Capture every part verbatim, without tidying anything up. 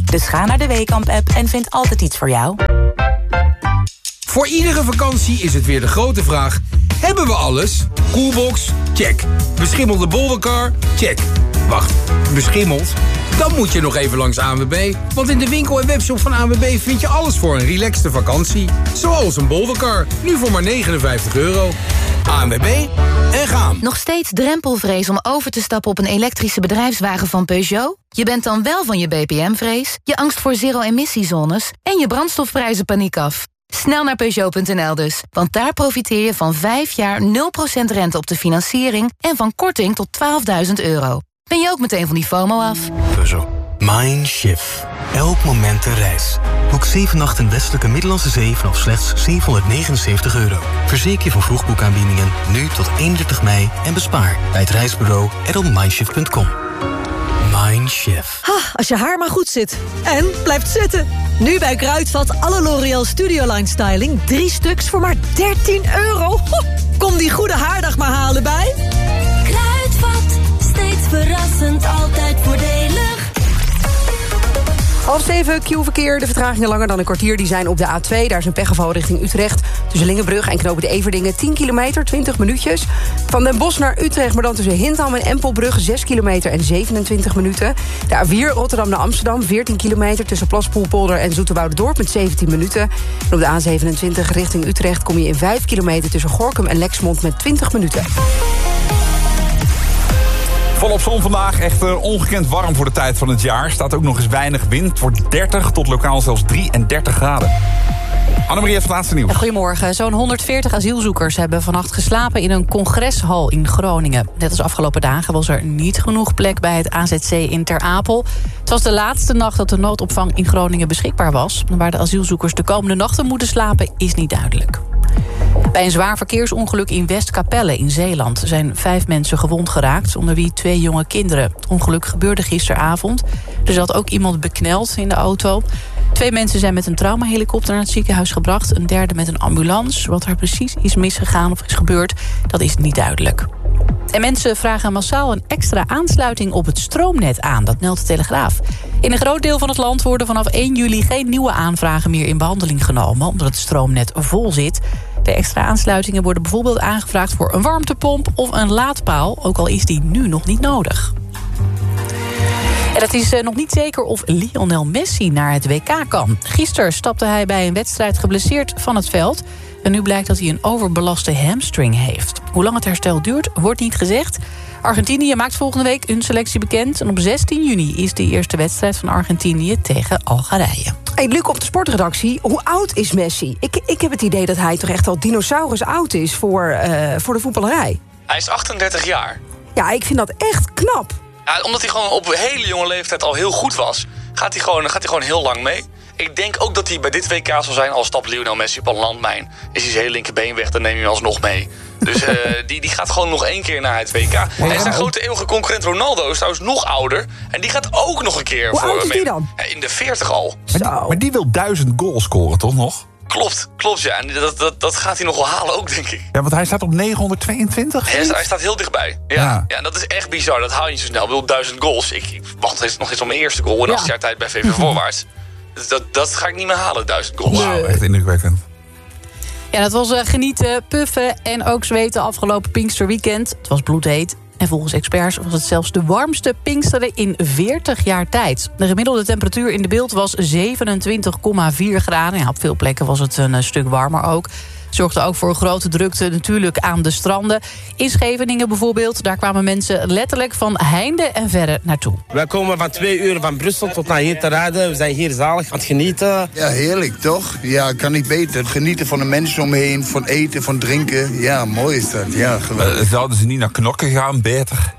Dus ga naar de Weekamp-app en vind altijd iets voor jou. Voor iedere vakantie is het weer de grote vraag: hebben we alles? Coolbox? Check. Beschimmelde boldercar? Check. Wacht, beschimmeld? Dan moet je nog even langs A N W B. Want in de winkel en webshop van A N W B vind je alles voor een relaxte vakantie. Zoals een boldercar, nu voor maar negenenvijftig euro. A N W B en gaan. Nog steeds drempelvrees om over te stappen op een elektrische bedrijfswagen van Peugeot? Je bent dan wel van je B P M-vrees, je angst voor zero-emissiezones en je brandstofprijzen paniek af. Snel naar Peugeot punt n l dus, want daar profiteer je van vijf jaar nul procent rente op de financiering en van korting tot twaalfduizend euro. Ben je ook meteen van die FOMO af? Peugeot. Mindshift. Elk moment een reis. Boek zeven nachten Westelijke Middellandse Zee vanaf slechts zevenhonderdnegenenzeventig euro. Verzeker je van vroegboekaanbiedingen nu tot eenendertig mei en bespaar bij het reisbureau en op mindshift punt com. Mindshift. Ha, als je haar maar goed zit. En blijft zitten. Nu bij Kruidvat alle L'Oréal Studioline Styling. Drie stuks voor maar dertien euro. Ho, kom die goede haardag maar halen bij Kruidvat. Steeds verrassend, altijd voordelig. Half zeven, Q-verkeer. De vertragingen langer dan een kwartier. Die zijn op de A twee. Daar is een pechgeval richting Utrecht. Tussen Lingenbrug en Knopen de Everdingen. tien kilometer, twintig minuutjes. Van Den Bosch naar Utrecht, maar dan tussen Hintham en Empelbrug. zes kilometer en zevenentwintig minuten. De A vier, Rotterdam naar Amsterdam. veertien kilometer tussen Plaspoelpolder en Zoeterwouderdorp met zeventien minuten. En op de A zevenentwintig richting Utrecht kom je in vijf kilometer tussen Gorinchem en Lexmond met twintig minuten. Volop zon vandaag, echt uh, ongekend warm voor de tijd van het jaar. Staat ook nog eens weinig wind. Het wordt dertig tot lokaal zelfs drieëndertig graden. Annemarie heeft het laatste nieuws. Goedemorgen. Zo'n honderdveertig asielzoekers hebben vannacht geslapen in een congreshal in Groningen. Net als afgelopen dagen was er niet genoeg plek bij het A Z C in Ter Apel. Het was de laatste nacht dat de noodopvang in Groningen beschikbaar was. Waar de asielzoekers de komende nachten moeten slapen is niet duidelijk. Bij een zwaar verkeersongeluk in Westkapelle in Zeeland zijn vijf mensen gewond geraakt, onder wie twee jonge kinderen. Het ongeluk gebeurde gisteravond. Er zat ook iemand bekneld in de auto. Twee mensen zijn met een traumahelikopter naar het ziekenhuis gebracht. Een derde met een ambulance. Wat er precies is misgegaan of is gebeurd, dat is niet duidelijk. En mensen vragen massaal een extra aansluiting op het stroomnet aan. Dat meldt de Telegraaf. In een groot deel van het land worden vanaf één juli geen nieuwe aanvragen meer in behandeling genomen, omdat het stroomnet vol zit. De extra aansluitingen worden bijvoorbeeld aangevraagd voor een warmtepomp of een laadpaal, ook al is die nu nog niet nodig. En het is uh, nog niet zeker of Lionel Messi naar het W K kan. Gisteren stapte hij bij een wedstrijd geblesseerd van het veld. En nu blijkt dat hij een overbelaste hamstring heeft. Hoe lang het herstel duurt, wordt niet gezegd. Argentinië maakt volgende week hun selectie bekend. En op zestien juni is de eerste wedstrijd van Argentinië tegen Algerije. Hey, Luc, op de sportredactie, hoe oud is Messi? Ik, ik heb het idee dat hij toch echt al dinosaurus oud is voor, uh, voor de voetballerij. Hij is achtendertig jaar. Ja, ik vind dat echt knap. Ja, omdat hij gewoon op een hele jonge leeftijd al heel goed was, gaat hij gewoon, gaat hij gewoon heel lang mee. Ik denk ook dat hij bij dit W K zal zijn, al stapt Lionel Messi op een landmijn. Is hij zijn hele linkerbeen weg, dan neem je hem alsnog mee. Dus uh, die, die gaat gewoon nog één keer naar het W K. Ja. En zijn grote eeuwige concurrent Ronaldo is trouwens nog ouder. En die gaat ook nog een keer Hoe voor oud is mee. die dan? Ja, in de veertig al. Maar die, maar die wil duizend goals scoren, toch nog? Klopt, klopt ja. En dat, dat, dat gaat hij nog wel halen ook, denk ik. Ja, want hij staat op negenhonderdtweeëntwintig. Hij, hij staat heel dichtbij. Ja, ja. ja, dat is echt bizar. Dat haal je niet zo snel. Ik bedoel, duizend goals. Ik, ik wacht nog eens op mijn eerste goal in ja. acht jaar tijd bij V V Voorwaarts. Dat, dat ga ik niet meer halen, duizend goals. Wauw, echt indrukwekkend. Ja, dat was uh, genieten, puffen en ook zweten afgelopen Pinksterweekend. Het was bloedheet. En volgens experts was het zelfs de warmste Pinksteren in veertig jaar tijd. De gemiddelde temperatuur in de beeld was zevenentwintig komma vier graden. Ja, op veel plekken was het een uh, stuk warmer ook. Zorgde ook voor een grote drukte natuurlijk aan de stranden. In Scheveningen bijvoorbeeld, daar kwamen mensen letterlijk van heinde en verre naartoe. Wij komen van twee uur van Brussel tot naar hier te rijden. We zijn hier zalig aan het genieten. Ja, heerlijk toch? Ja, kan niet beter. Genieten van de mensen om me heen, van eten, van drinken. Ja, mooi is dat. Ja, geweldig. Uh, zouden ze niet naar Knokken gaan, beter?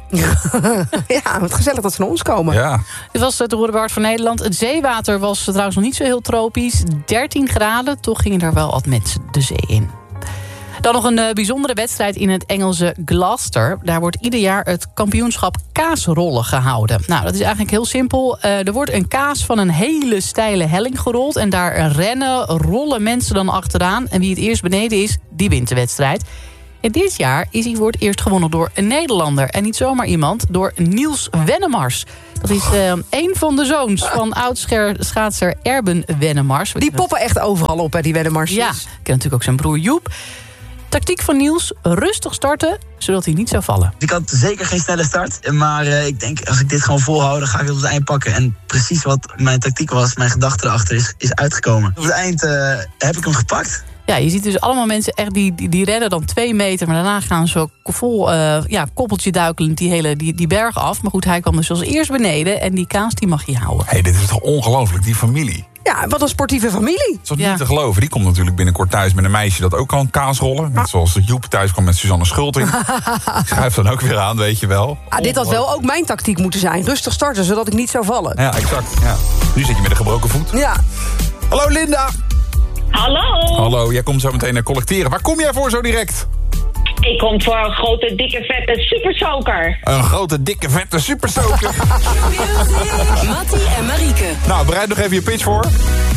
Ja, wat gezellig dat ze naar ons komen. Ja. Dit was het Roerenbart van Nederland. Het zeewater was trouwens nog niet zo heel tropisch. dertien graden, toch gingen er wel wat mensen de zee in. Dan nog een uh, bijzondere wedstrijd in het Engelse Gloucester. Daar wordt ieder jaar het kampioenschap kaasrollen gehouden. Nou, dat is eigenlijk heel simpel. Uh, er wordt een kaas van een hele steile helling gerold. En daar rennen, rollen mensen dan achteraan. En wie het eerst beneden is, die wint de wedstrijd. En dit jaar is hij voor het eerst gewonnen door een Nederlander. En niet zomaar iemand, door Niels Wennemars. Dat is uh, een van de zoons van oud-schaatser Erben Wennemars. Die poppen echt overal op, hè, die Wennemars. Ja, ik ken natuurlijk ook zijn broer Joep. Tactiek van Niels, rustig starten, zodat hij niet zou vallen. Ik had zeker geen snelle start, maar uh, ik denk als ik dit gewoon volhoud, dan ga ik het op het eind pakken. En precies wat mijn tactiek was, mijn gedachte erachter is, is uitgekomen. Op het eind uh, heb ik hem gepakt. Ja, je ziet dus allemaal mensen echt die, die, die rennen dan twee meter... maar daarna gaan ze vol uh, ja, koppeltje duikelend die hele die, die berg af. Maar goed, hij kwam dus als eerst beneden en die kaas die mag je houden. Hé, hey, dit is toch ongelooflijk, die familie. Ja, wat een sportieve familie. Dat is ook ja. niet te geloven. Die komt natuurlijk binnenkort thuis met een meisje dat ook kan kaasrollen. Net zoals Joep thuis kwam met Suzanne Schulting. Schuift dan ook weer aan, weet je wel. Ah, dit had wel ook mijn tactiek moeten zijn. Rustig starten, zodat ik niet zou vallen. Ja, exact. Ja. Nu zit je met een gebroken voet. Ja. Hallo Linda. Hallo. Hallo, jij komt zo meteen naar collecteren. Waar kom jij voor zo direct? Ik kom voor een grote, dikke, vette supersoaker. Een grote, dikke, vette supersoaker. Mattie en Marieke. Nou, bereid nog even je pitch voor.